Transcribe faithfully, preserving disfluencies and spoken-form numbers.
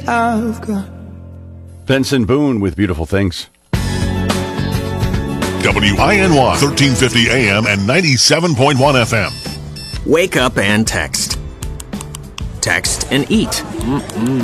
I've got. Benson Boone with Beautiful Things. W I N Y, thirteen fifty A M and ninety-seven point one F M. Wake up and text. Text and eat. Mm-mm.